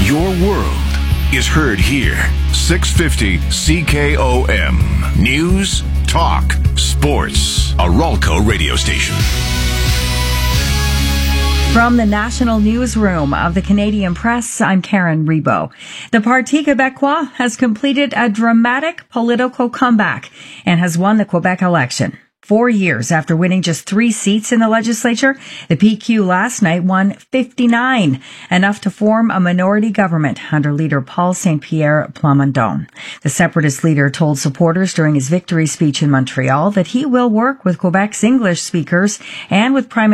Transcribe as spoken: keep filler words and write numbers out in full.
Your world is heard here. six fifty C K O M. News, talk, sports. A Ralco radio station. From the national newsroom of the Canadian Press, I'm Karen Rebo. The Parti Québécois has completed a dramatic political comeback and has won the Quebec election. Four years after winning just three seats in the legislature, the P Q last night won fifty-nine, enough to form a minority government under leader Paul Saint-Pierre Plamondon. The separatist leader told supporters during his victory speech in Montreal that he will work with Quebec's English speakers and with Prime